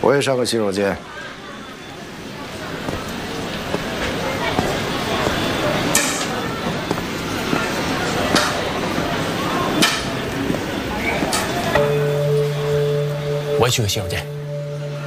我也上个洗手间。 我也去个洗手间。